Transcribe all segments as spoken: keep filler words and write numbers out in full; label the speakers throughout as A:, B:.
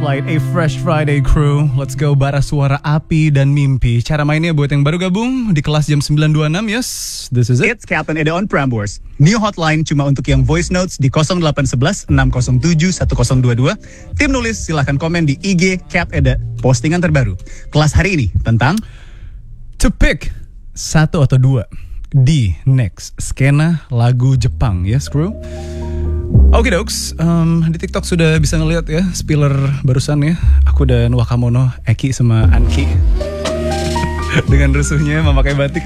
A: Flight, a fresh Friday crew. Let's go bara suara api dan mimpi. Cara mainnya buat yang baru gabung di kelas jam sembilan dua puluh enam, yes, this is it.
B: It's Captain Eda on Prambors. New hotline cuma untuk yang voice notes di nol delapan satu satu enam nol tujuh satu nol dua dua. Tim nulis silahkan komen di I G Cap Eda. Postingan terbaru. Kelas hari ini tentang
A: To pick satu atau dua di next skena lagu Jepang, yes crew. Oke okay, doks, um, di TikTok sudah bisa ngeliat ya spiller barusan ya. Aku dan Wakamono, Eki sama Anki dengan rusuhnya memakai batik.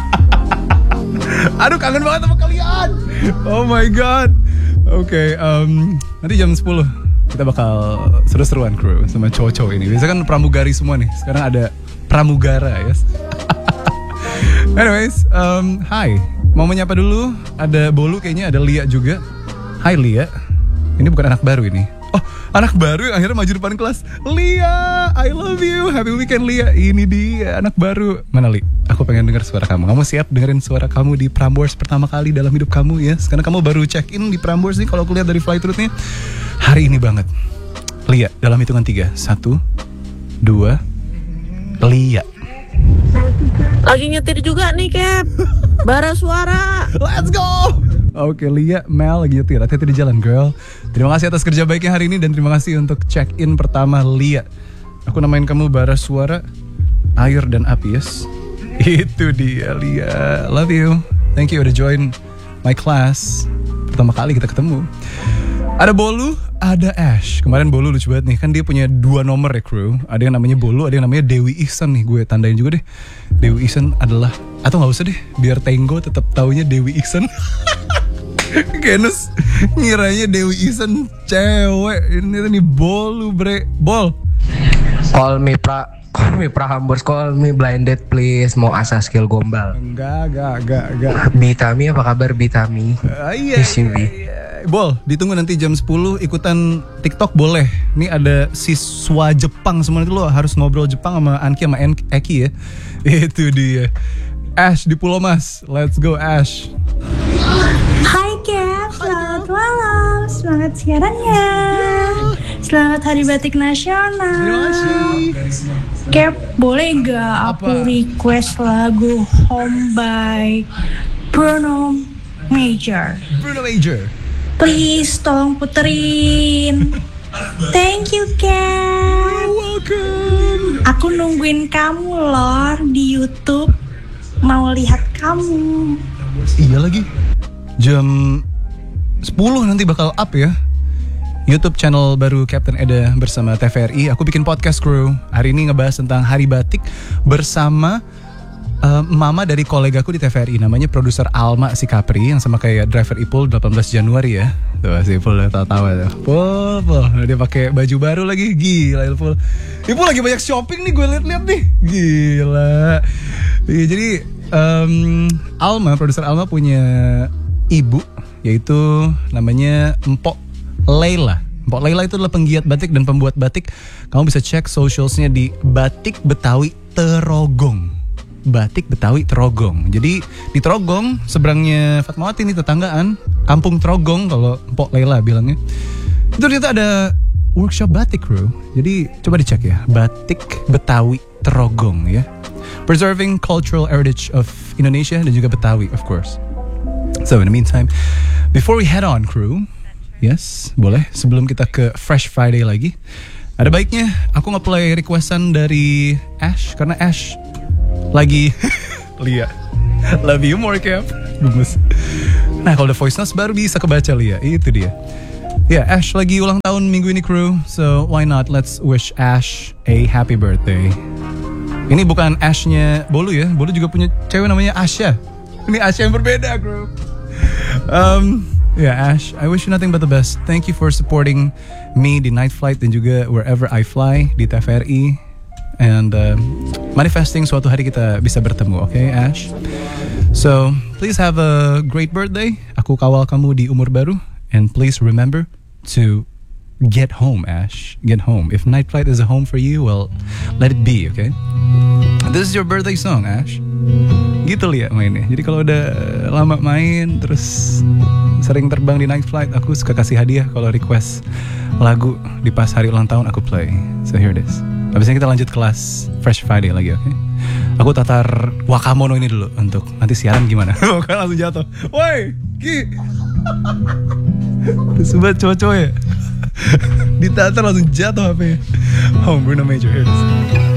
A: Aduh, kangen banget sama kalian. Oh my god. Oke, okay, um, nanti jam sepuluh kita bakal seru-seruan crew sama cowok-cowok ini. Biasanya kan pramugari semua nih, sekarang ada pramugara ya. Yes? Anyways, um, hi. Mau menyapa dulu, ada Bolu kayaknya, ada Lia juga. Hai Lia, ini bukan anak baru ini. Oh, anak baru yang akhirnya maju depan kelas. Lia, I love you, happy weekend Lia. Ini dia anak baru. Mana Li? Aku pengen dengar suara kamu. Kamu siap dengerin suara kamu di Prambors pertama kali dalam hidup kamu ya? Karena kamu baru check in di Prambors nih. Kalau aku lihat dari flight route-nya hari ini banget. Lia, dalam hitungan tiga, satu, dua, Lia.
C: Lagi nyetir juga nih Cap. Bara suara.
A: Let's go. Oke, Lia, Mel lagi nyetir. Hati-hati di jalan, girl. Terima kasih atas kerja baiknya hari ini dan terima kasih untuk check-in pertama Lia. Aku namain kamu bara suara, air dan api, yes. Itu dia, Lia. Love you. Thank you udah join my class. Pertama kali kita ketemu. Ada Bolu, ada Ash. Kemarin Bolu lucu banget nih, kan dia punya dua nomor ya crew. Ada yang namanya Bolu, ada yang namanya Dewi Ihsan nih. Gue tandain juga deh. Dewi Ihsan adalah, atau gak usah deh, biar Tenggo tetap taunya Dewi Ihsan. Genus ngiranya Dewi Ihsan cewek. Ini nih Bolu bre. Bol.
D: Call me pra Call me Prambors, call me blinded please. Mau asah skill gombal.
A: Enggak, enggak, enggak, enggak.
D: Bitami, apa kabar Bitami?
A: Uh, iya, iya, iya. Bol, ditunggu nanti jam sepuluh ikutan TikTok boleh. Ini ada siswa Jepang semua, itu lo harus ngobrol Jepang sama Anki sama Eki ya. Itu dia. Ash di Pulau Mas. Let's go Ash.
E: Hai Cap, selamat malam. Semangat siarannya. Selamat Hari Batik Nasional.
A: Terima kasih.
E: Cap, boleh gak aku request lagu Home by Bruno Major?
A: Bruno Major.
E: Please, tolong puterin. Thank you, Cap.
A: You're welcome.
E: Aku nungguin kamu loh di YouTube. Mau lihat kamu.
A: Iya lagi. Jam sepuluh nanti bakal up ya YouTube channel baru Captain Eda bersama T V R I. Aku bikin podcast crew. Hari ini ngebahas tentang Hari Batik bersama uh, mama dari kolegaku di T V R I. Namanya produser Alma si Capri, yang sama kayak driver Ipul delapan belas Januari ya. Tuh si Ipul udah tawa-tawa tuh. Pul, Pul. Dia pakai baju baru lagi. Gila Ipul. Ipul lagi banyak shopping nih, gue liat-liat nih. Gila. Ya, jadi um, Alma, produser Alma punya ibu, yaitu namanya Mpok Leila. Mpok Leila itu adalah penggiat batik dan pembuat batik. Kamu bisa cek socialsnya di Batik Betawi Terogong. Batik Betawi Terogong. Jadi di Terogong, seberangnya Fatmawati nih, tetanggaan, Kampung Terogong kalau Mpok Leila bilangnya. Itu ternyata ada workshop batik crew. Jadi coba dicek ya, Batik Betawi Terogong ya. Preserving cultural heritage of Indonesia dan juga Betawi of course. So in the meantime, before we head on crew, yes, boleh sebelum kita ke Fresh Friday lagi, ada baiknya aku nge-play requestan dari Ash, karena Ash lagi Lia, love you more Cap. Gemes. Nah kalau ada voice notes baru bisa kebaca Lia, itu dia. Ya, yeah, Ash lagi ulang tahun minggu ini crew, so why not let's wish Ash a happy birthday. Ini bukan Ash-nya Bolu ya, Bolu juga punya cewek namanya Asya. Ini Asya yang berbeda crew. Um, ya yeah, Ash, I wish you nothing but the best. Thank you for supporting me di Night Flight dan juga wherever I fly di T V R I. And uh, manifesting suatu hari kita bisa bertemu, okay Ash? So, please have a great birthday. Aku kawal kamu di umur baru. And please remember to get home, Ash. Get home. If Night Flight is a home for you, well, let it be, okay? This is your birthday song, Ash. Gitu Lia mainnya. Jadi kalau udah lama main terus sering terbang di Night Flight, aku suka kasih hadiah kalau request lagu di pas hari ulang tahun aku play. So here it is. Habisnya kita lanjut kelas Fresh Friday lagi, oke? Okay? Aku tatar Wakamono ini dulu untuk nanti siaran gimana. Kan langsung jatuh. Woi, Ki. Sobat cowok-cowok ya. Ditatar langsung jatuh H P-nya. Oh, Bruno Major, here it is.